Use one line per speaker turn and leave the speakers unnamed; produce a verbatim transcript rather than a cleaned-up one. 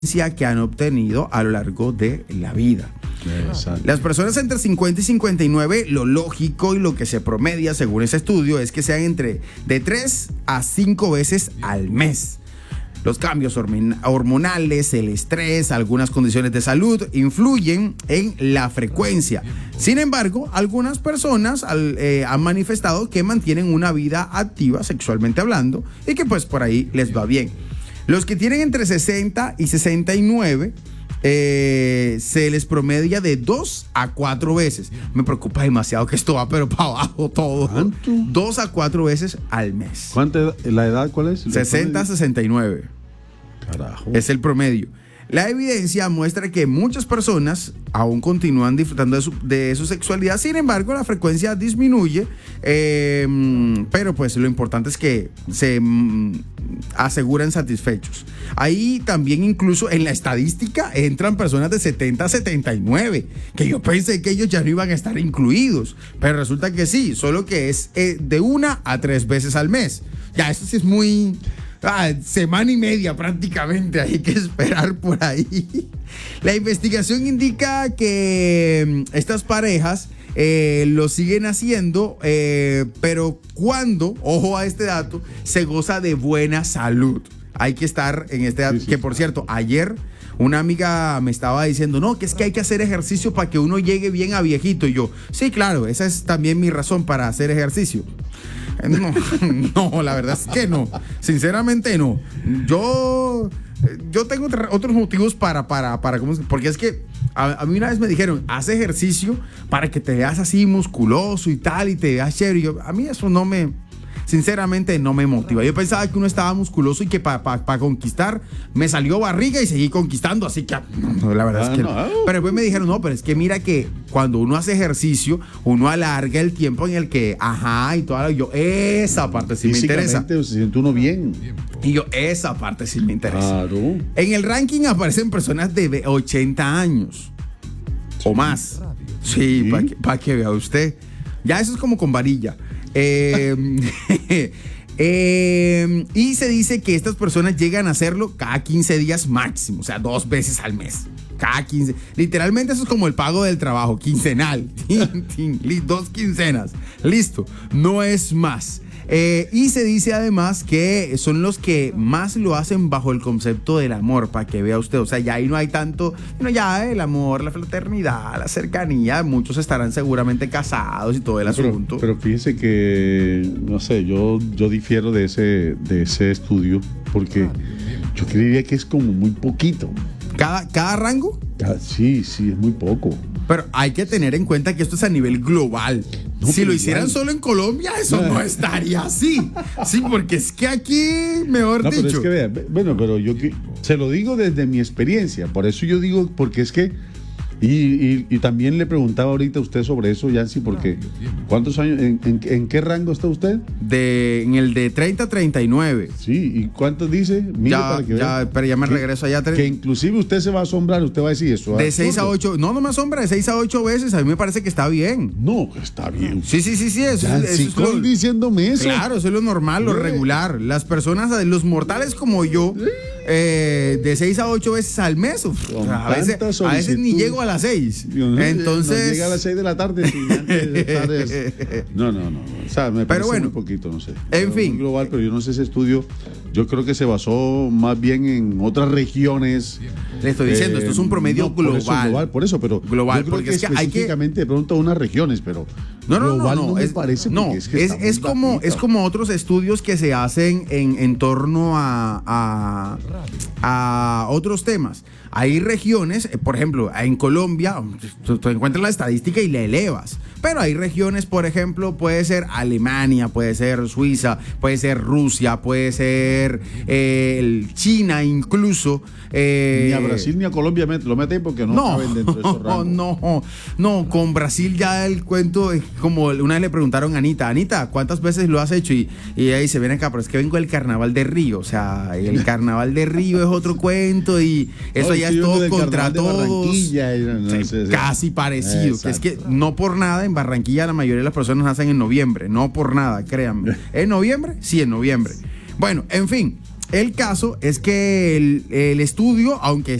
que han obtenido a lo largo de la vida. Exacto. Las personas entre cincuenta y cincuenta y nueve, lo lógico y lo que se promedia según ese estudio es que sean entre de tres a cinco veces al mes. Los cambios hormonales, el estrés, algunas condiciones de salud influyen en la frecuencia. Sin embargo, algunas personas eh, han manifestado que mantienen una vida activa sexualmente hablando y que pues por ahí les va bien. Los que tienen entre sesenta y sesenta y nueve eh, se les promedia de dos a cuatro veces. Me preocupa demasiado que esto va pero para abajo todo. ¿Cuánto? dos a cuatro veces al mes.
¿Cuánta la edad cuál es?
sesenta a sesenta y nueve.
Carajo.
Es el promedio. La evidencia muestra que muchas personas aún continúan disfrutando de su, de su sexualidad, sin embargo la frecuencia disminuye, eh, pero pues lo importante es que se mm, aseguran satisfechos. Ahí también incluso en la estadística entran personas de setenta a setenta y nueve, que yo pensé que ellos ya no iban a estar incluidos, pero resulta que sí, solo que es eh, de una a tres veces al mes. Ya, eso sí es muy... Ah, semana y media prácticamente, hay que esperar por ahí. La investigación indica que estas parejas eh, lo siguen haciendo, eh, pero cuando, ojo a este dato, se goza de buena salud. Hay que estar en este dato, sí, sí, que por cierto, ayer una amiga me estaba diciendo, no, que es que hay que hacer ejercicio para que uno llegue bien a viejito. Y yo, sí, claro, esa es también mi razón para hacer ejercicio. No, no, la verdad es que no. Sinceramente no. Yo, yo tengo otros motivos para, para, para, ¿cómo es? Porque es que a, a mí una vez me dijeron, haz ejercicio para que te veas así musculoso y tal, y te veas chévere. Y yo, a mí eso no me, sinceramente no me motiva. Yo pensaba que uno estaba musculoso y que para pa, pa conquistar me salió barriga y seguí conquistando, así que no, la verdad ah, es que no. no. Pero después me dijeron, no, pero es que mira que cuando uno hace ejercicio, uno alarga el tiempo en el que, ajá, y toda la, yo, esa parte sí me interesa.
Se siente uno bien.
Y yo, esa parte sí me interesa. Claro. En el ranking aparecen personas de ochenta años sí. o más. Sí, sí. para que, pa que vea usted. Ya eso es como con varilla. Eh, eh, y se dice que estas personas llegan a hacerlo cada quince días máximo, o sea, dos veces al mes. Cada quince. Literalmente eso es como el pago del trabajo, quincenal. Dos quincenas. Listo. No es más. Eh, y se dice además que son los que más lo hacen bajo el concepto del amor, para que vea usted. O sea, ya ahí no hay tanto, no, ya el amor, la fraternidad, la cercanía. Muchos estarán seguramente casados y todo el
no,
asunto.
Pero, pero fíjese que, no sé, yo, yo difiero de ese, de ese estudio, porque yo creería que es como muy poquito.
¿Cada, cada rango?
Sí, sí, es muy poco.
Pero hay que tener en cuenta que esto es a nivel global. No, si lo hicieran igual. Solo en Colombia, eso no, no estaría así. Sí, porque es que aquí, mejor
no,
dicho.
Pero es que vea, bueno, pero yo se lo digo desde mi experiencia. Por eso yo digo, porque es que. Y, y, y también le preguntaba ahorita a usted sobre eso, Yancy, porque ¿cuántos años, en, en, en qué rango está usted?
De, en el de treinta a treinta y nueve.
Sí, ¿y cuántos dice?
Mire ya, para que ya, vea. Pero ya me que, regreso allá.
Que inclusive usted se va a asombrar, usted va a decir eso.
De seis a ocho, no, no me asombra, de seis a ocho veces, a mí me parece que está bien.
No, que está bien.
Sí, sí, sí, sí, eso,
ya,
eso
si
es lo,
diciéndome eso.
Claro, eso es lo normal, lo regular. Las personas, los mortales como yo, eh, de seis a ocho veces al mes, uf, a, veces, a veces ni llego a las seis. Entonces
no llega a las seis de la tarde sin antes de estar es... no no no o sea me parece pero bueno, muy poquito, no sé,
en fin,
global, pero yo no sé ese estudio, yo creo que se basó más bien en otras regiones.
Le estoy diciendo, eh, esto es un promedio
no,
global.
Por eso, global por eso pero
global
yo creo
porque
que
es que
específicamente hay que... de pronto unas regiones, pero
no no
global
no, no,
no
es,
me parece
no
es, que
es, es como bajita. Es como otros estudios que se hacen en, en torno a, a a otros temas. Hay regiones, por ejemplo, en Colombia, tú, tú encuentras la estadística y la elevas. Pero hay regiones, por ejemplo, puede ser Alemania, puede ser Suiza, puede ser Rusia, puede ser eh, China incluso. Eh,
ni a Brasil ni a Colombia lo meten porque no, no caben dentro de esos rangos.
No, no, con Brasil ya el cuento es como una vez le preguntaron a Anita, Anita, ¿cuántas veces lo has hecho? Y, y ella dice, ven acá, pero es que vengo del Carnaval de Río. O sea, el Carnaval de Río es otro cuento y eso no, ya es todo contra todos. Y no, sí, sí, casi sí. parecido. Que es que no por nada en Barranquilla la mayoría de las personas nacen en noviembre. No por nada, créanme. ¿En noviembre? Sí, en noviembre. Bueno, en fin. El caso es que el, el estudio, aunque